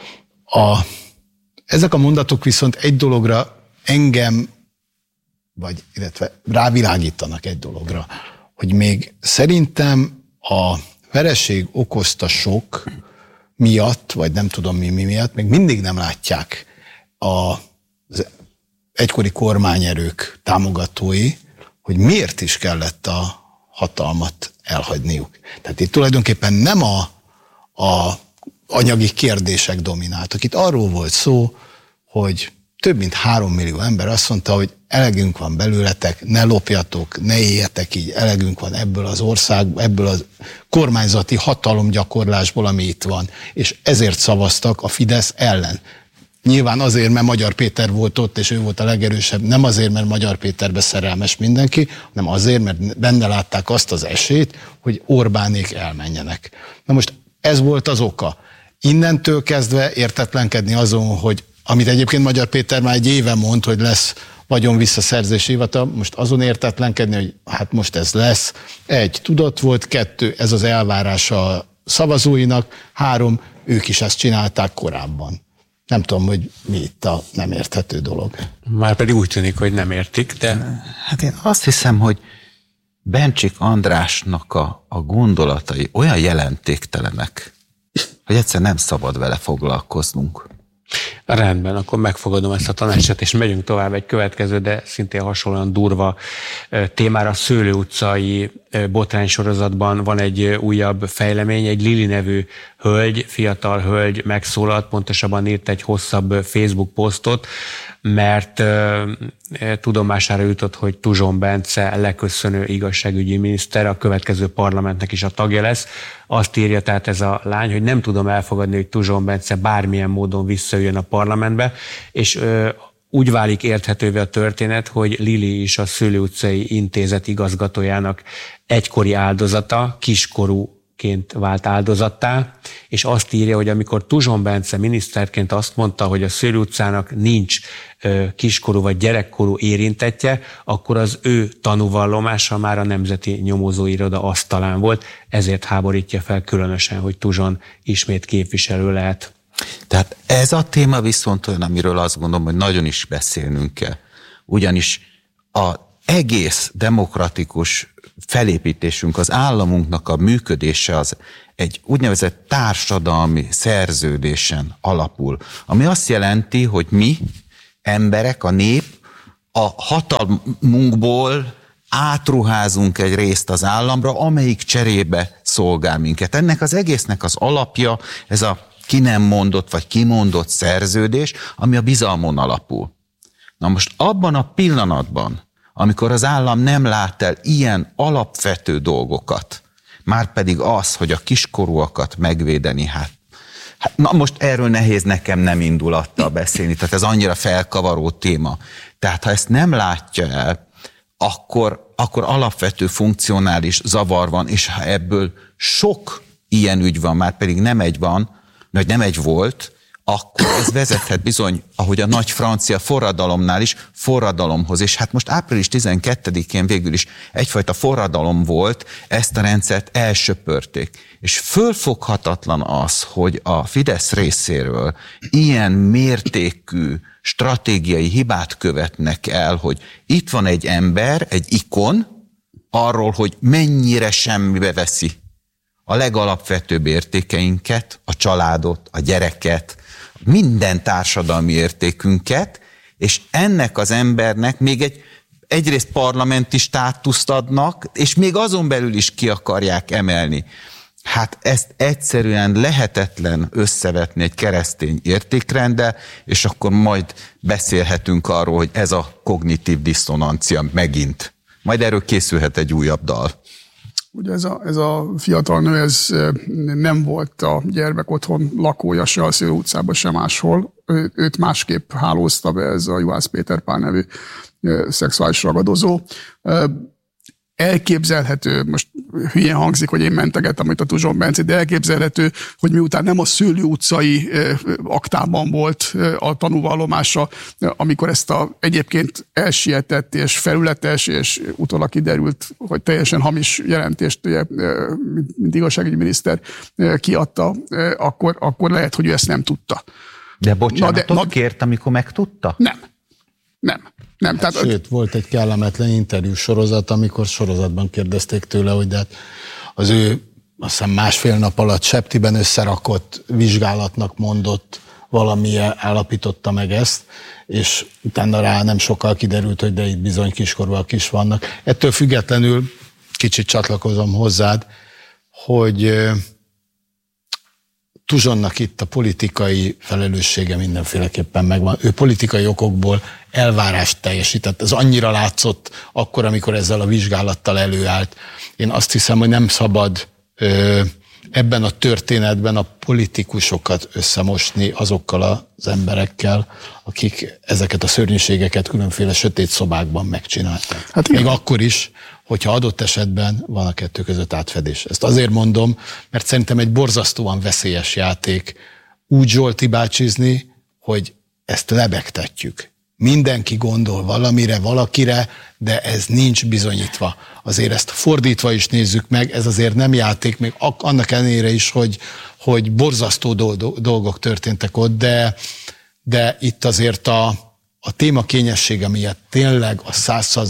Ezek a mondatok viszont egy dologra engem, illetve rávilágítanak egy dologra, hogy még szerintem a vereség okozta sok miatt, vagy nem tudom mi miatt, még mindig nem látják az egykori kormányerők támogatói, hogy miért is kellett a hatalmat elhagyniuk. Tehát itt tulajdonképpen nem a anyagi kérdések domináltak. Itt arról volt szó, hogy több mint 3 millió ember azt mondta, hogy elegünk van belőletek, ne lopjatok, ne éljetek így, elegünk van ebből az országból, ebből a kormányzati hatalomgyakorlásból, ami itt van. És ezért szavaztak a Fidesz ellen. Nyilván azért, mert Magyar Péter volt ott, és ő volt a legerősebb, nem azért, mert Magyar Péterbe szerelmes mindenki, hanem azért, mert benne látták azt az esélyt, hogy Orbánék elmenjenek. Na most ez volt az oka. Innentől kezdve értetlenkedni azon, hogy amit egyébként Magyar Péter már egy éve mond, hogy lesz vagyon visszaszerzési hivatal, most azon értetlenkedni, hogy hát most ez lesz. 1. Tudott volt, 2. Ez az elvárása a szavazóinak, 3. Ők is ezt csinálták korábban. Nem tudom, hogy mi itt a nem érthető dolog. Már pedig úgy tűnik, hogy nem értik, de... Hát én azt hiszem, hogy Bencsik Andrásnak a gondolatai olyan jelentéktelenek, hogy egyszer nem szabad vele foglalkoznunk. Rendben, akkor megfogadom ezt a tanácsot, és megyünk tovább egy következő, de szintén hasonlóan durva témára. Szőlő utcai botránysorozatban van egy újabb fejlemény, egy Lili nevű hölgy, fiatal hölgy megszólalt, pontosabban írt egy hosszabb Facebook posztot, mert tudomására jutott, hogy Tuzson Bence leköszönő igazságügyi miniszter a következő parlamentnek is a tagja lesz. Azt írja tehát ez a lány, hogy nem tudom elfogadni, hogy Tuzson Bence bármilyen módon visszajöjjön a parlamentbe, és úgy válik érthetővé a történet, hogy Lili is a Szőlő utcai intézet igazgatójának egykori áldozata, kiskorúként vált áldozattá, és azt írja, hogy amikor Tuzson Bence miniszterként azt mondta, hogy a Szőlő utcának nincs kiskorú vagy gyerekkorú érintettje, akkor az ő tanúvallomása már a Nemzeti Nyomozóiroda asztalán volt, ezért háborítja fel különösen, hogy Tuzson ismét képviselő lehet. Tehát ez a téma viszont olyan, amiről azt gondolom, hogy nagyon is beszélnünk kell. Ugyanis az egész demokratikus felépítésünk, az államunknak a működése az egy úgynevezett társadalmi szerződésen alapul, ami azt jelenti, hogy mi, emberek, a nép a hatalmunkból átruházunk egy részt az államra, amelyik cserébe szolgál minket. Ennek az egésznek az alapja ez a ki nem mondott vagy kimondott szerződés, ami a bizalmon alapul. Na most abban a pillanatban, amikor az állam nem lát el ilyen alapvető dolgokat, márpedig az, hogy a kiskorúakat megvédeni, hát na most erről nehéz nekem nem indulattal beszélni, tehát ez annyira felkavaró téma. Tehát ha ezt nem látja el, akkor alapvető funkcionális zavar van, és ha ebből sok ilyen ügy van, már pedig nem egy van, vagy nem egy volt, akkor ez vezethet bizony, ahogy a nagy francia forradalomnál is, forradalomhoz. És hát most április 12-én végül is egyfajta forradalom volt, ezt a rendszert elsöpörték. És fölfoghatatlan az, hogy a Fidesz részéről ilyen mértékű stratégiai hibát követnek el, hogy itt van egy ember, egy ikon, arról, hogy mennyire semmibe veszi a legalapvetőbb értékeinket, a családot, a gyereket, minden társadalmi értékünket, és ennek az embernek még egyrészt parlamenti státuszt adnak, és még azon belül is ki akarják emelni. Hát ezt egyszerűen lehetetlen összevetni egy keresztény értékrenddel, és akkor majd beszélhetünk arról, hogy ez a kognitív diszonancia megint. Majd erről készülhet egy újabb dal. Ugye ez a fiatal nő, ez nem volt a gyermekotthon lakója se a Szőlő utcában, se máshol. Őt másképp hálózta be ez a Juhász Péter Pál nevű szexuális ragadozó. Elképzelhető, most hülyén hangzik, hogy én mentegettem itt a Tuzson Bencét, de elképzelhető, hogy miután nem a Szőlő utcai aktában volt a tanúvallomása, amikor ezt egyébként elsietett és felületes, és utólag kiderült, hogy teljesen hamis jelentést, mint igazságügyi miniszter kiadta, akkor lehet, hogy ő ezt nem tudta. De bocsánatot kért, amikor megtudta? Nem. Hát sőt, volt egy kellemetlen interjú sorozat, amikor sorozatban kérdezték tőle, hogy de az ő azt hiszem 1,5 nap alatt septiben összerakott vizsgálatnak mondott valami állapította meg ezt, és utána rá nem sokkal kiderült, hogy de itt bizony kiskorúak is vannak. Ettől függetlenül kicsit csatlakozom hozzád, hogy Tuzsonnak itt a politikai felelőssége mindenféleképpen megvan. Ő politikai okokból elvárást teljesített. Ez annyira látszott akkor, amikor ezzel a vizsgálattal előállt. Én azt hiszem, hogy nem szabad ebben a történetben a politikusokat összemosni azokkal az emberekkel, akik ezeket a szörnyűségeket különféle sötét szobákban megcsinálták. Hát még akkor is, hogyha adott esetben van a kettő között átfedés. Ezt azért mondom, mert szerintem egy borzasztóan veszélyes játék úgy Zsolti bácsizni, hogy ezt lebegtetjük. Mindenki gondol valamire, valakire, de ez nincs bizonyítva. Azért ezt fordítva is nézzük meg, ez azért nem játék, még annak ellenére is, hogy borzasztó dolgok történtek ott, de itt azért a téma kényessége miatt tényleg a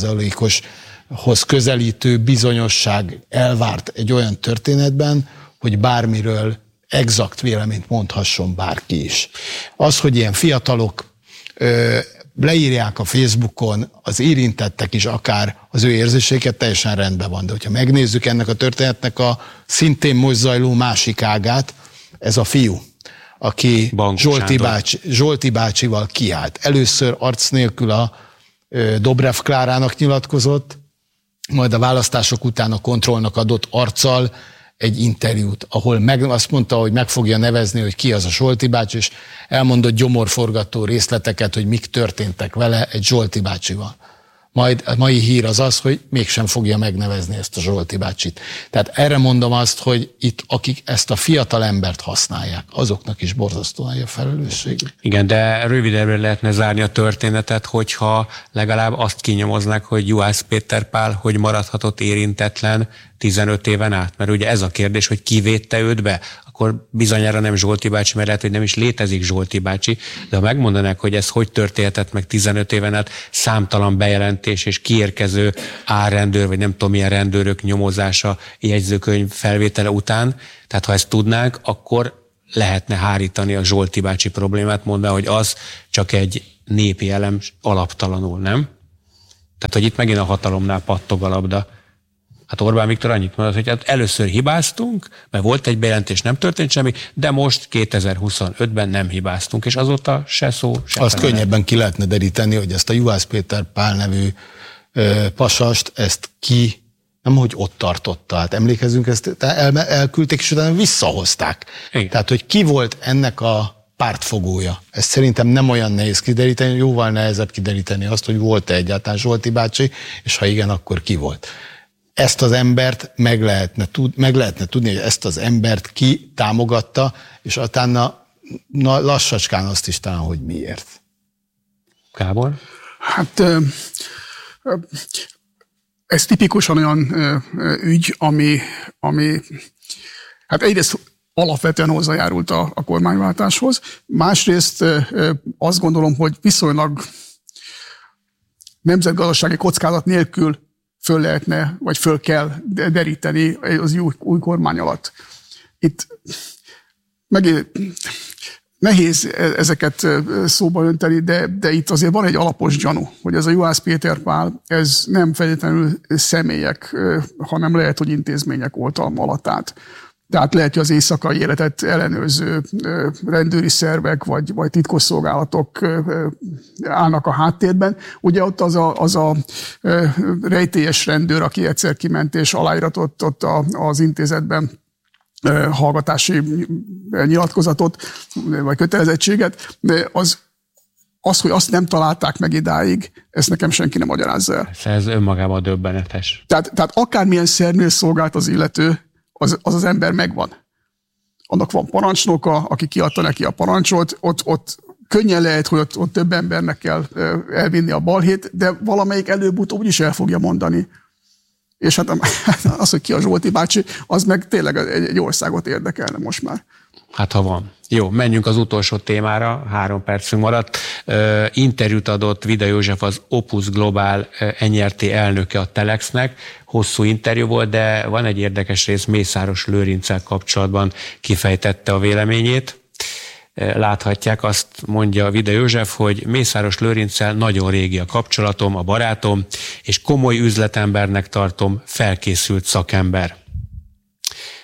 100%-oshoz közelítő bizonyosság elvárt egy olyan történetben, hogy bármiről exakt véleményt mondhasson bárki is. Az, hogy ilyen fiatalok leírják a Facebookon, az érintettek is akár az ő érzéseiket, teljesen rendben van. De hogyha megnézzük ennek a történetnek a szintén most zajló másik ágát, ez a fiú, aki Zsolti bácsival kiállt. Először arc nélkül a Dobrev Klárának nyilatkozott, majd a választások után a Kontrollnak adott arccal egy interjút, ahol azt mondta, hogy meg fogja nevezni, hogy ki az a Zsolti bácsi, és elmondott gyomorforgató részleteket, hogy mik történtek vele egy Zsolti bácsival. Majd a mai hír az, hogy mégsem fogja megnevezni ezt a Zsolti bácsit. Tehát erre mondom azt, hogy itt akik ezt a fiatal embert használják, azoknak is borzasztóan a felelősség. Igen, de rövidebbre lehetne zárni a történetet, hogyha legalább azt kinyomoznák, hogy Juhász Péter Pál hogy maradhatott érintetlen 15 éven át. Mert ugye ez a kérdés, hogy ki védte őt be, akkor bizonyára nem Zsolti bácsi, mert lehet, hogy nem is létezik Zsolti bácsi, de ha megmondanák, hogy ez hogy történhetett meg 15 éven át, számtalan bejelentés és kiérkező árrendőr, vagy nem tudom milyen rendőrök nyomozása, jegyzőkönyv felvétele után, tehát ha ezt tudnánk, akkor lehetne hárítani a Zsolti bácsi problémát, mondva, hogy az csak egy népi elem alaptalanul, nem? Tehát, hogy itt megint a hatalomnál pattog a labda. Hát Orbán Viktor annyit mondott, hogy hát először hibáztunk, mert volt egy bejelentés, nem történt semmi, de most 2025-ben nem hibáztunk, és azóta se szó, se azt könnyebben ki lehetne deríteni, hogy ezt a Juhász Péter Pál nevű pasast, ezt ki nem hogy ott tartotta, hát emlékezünk, ezt elküldték, és utána visszahozták. Igen. Tehát, hogy ki volt ennek a pártfogója. Ezt szerintem nem olyan nehéz kideríteni, jóval nehezebb kideríteni azt, hogy volt-e egyáltalán Zsolti bácsi, és ha igen, akkor ki volt. Ezt az embert meg lehetne tudni, hogy ezt az embert ki támogatta, és utána lassacskán azt is talán, hogy miért. Gábor? Hát ez tipikusan olyan ügy, ami hát egyrészt alapvetően hozzájárult a kormányváltáshoz. Másrészt azt gondolom, hogy viszonylag nemzetgazdasági kockázat nélkül föl lehetne, vagy föl kell deríteni az új kormány alatt. Itt nehéz ezeket szóba önteni, de itt azért van egy alapos gyanú, hogy ez a Juhász Péter Pál, ez nem feltétlenül személyek, hanem lehet, hogy intézmények oltalma alatt állt. Tehát lehet, hogy az éjszakai életet ellenőrző rendőri szervek, vagy titkosszolgálatok állnak a háttérben. Ugye ott az a rejtélyes rendőr, aki egyszer kiment és aláíratott ott az intézetben hallgatási nyilatkozatot, vagy kötelezettséget, az, hogy azt nem találták meg idáig, ezt nekem senki nem magyarázza el. Ez önmagában döbbenetes. Tehát akármilyen szernél szolgált az illető, az ember megvan. Annak van parancsnoka, aki kiadta neki a parancsot, ott könnyen lehet, hogy ott több embernek kell elvinni a balhét, de valamelyik előbb-utóbb úgyis el fogja mondani. És hát az, hogy ki a Zsolti bácsi, az meg tényleg egy országot érdekelne most már. Hát ha van. Jó, menjünk az utolsó témára, 3 percünk maradt. Interjút adott Vida József, az Opus Global NRT elnöke a Telexnek. Hosszú interjú volt, de van egy érdekes rész, Mészáros Lőrinccel kapcsolatban kifejtette a véleményét. Láthatják, azt mondja Vida József, hogy Mészáros Lőrinccel nagyon régi a kapcsolatom, a barátom, és komoly üzletembernek tartom, felkészült szakember.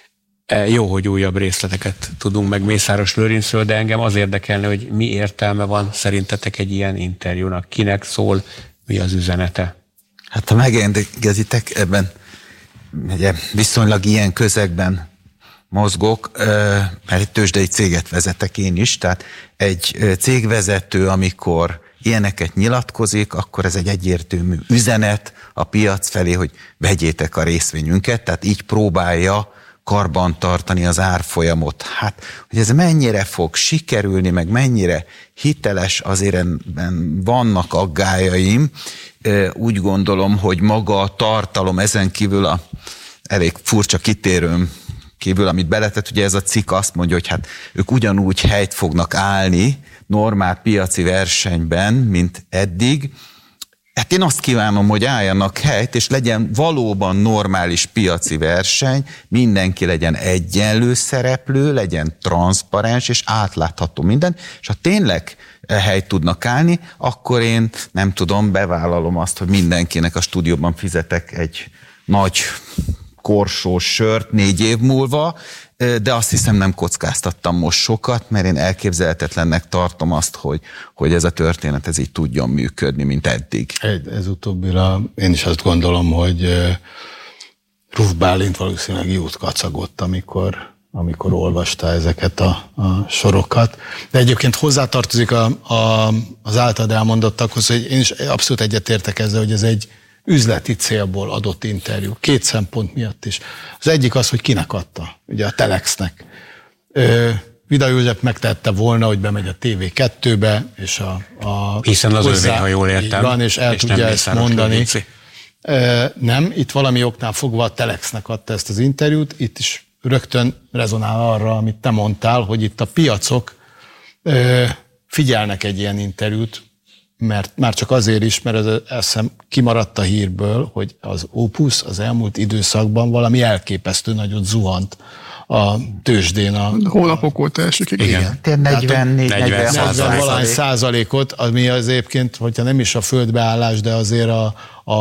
Jó, hogy újabb részleteket tudunk meg Mészáros Lőrincről, de engem az érdekelne, hogy mi értelme van szerintetek egy ilyen interjúnak, kinek szól, mi az üzenete? Hát ha megengeditek, ebben ugye, viszonylag ilyen közegben mozgok, mert egy tőzsdei céget vezetek én is, tehát egy cégvezető, amikor ilyeneket nyilatkozik, akkor ez egy egyértelmű üzenet a piac felé, hogy vegyétek a részvényünket, tehát így próbálja karban tartani az árfolyamot. Hát, hogy ez mennyire fog sikerülni, meg mennyire hiteles, azért vannak aggájaim. Úgy gondolom, hogy maga a tartalom, ezen kívül a elég furcsa kitérőm kívül, amit beletett, ugye ez a cikk azt mondja, hogy hát ők ugyanúgy helyt fognak állni normál piaci versenyben, mint eddig. Hát én azt kívánom, hogy álljanak helyt, és legyen valóban normális piaci verseny, mindenki legyen egyenlő szereplő, legyen transzparens és átlátható minden, és ha tényleg helyt tudnak állni, akkor én nem tudom, bevállalom azt, hogy mindenkinek a stúdióban fizetek egy nagy korsós sört 4 év múlva, de azt hiszem nem kockáztattam most sokat, mert én elképzelhetetlennek tartom azt, hogy ez a történet ez így tudjon működni, mint eddig. Ez utóbbira én is azt gondolom, hogy Ruf Bálint valószínűleg jót kacagott, amikor olvasta ezeket a sorokat. De egyébként hozzátartozik az általad elmondottakhoz, hogy én is abszolút egyetértek ezzel, hogy ez egy üzleti célból adott interjú. 2 szempont miatt is. Az egyik az, hogy kinek adta, ugye a Telexnek. Vida József megtette volna, hogy bemegy a TV2-be, és hiszen az övé, ha jól értem. Van, és el tudja ezt mondani. Nem, itt valami oknál fogva a Telexnek adta ezt az interjút, itt is rögtön rezonál arra, amit te mondtál, hogy itt a piacok figyelnek egy ilyen interjút, mert már csak azért is, mert ez eszem kimaradt a hírből, hogy az Opus az elmúlt időszakban valami elképesztő nagyot zuhant a tőzsdén. Hónapok óta esik. Igen. 44-40 százalékot, ami az egyébként, hogyha nem is a földbeállás, de azért a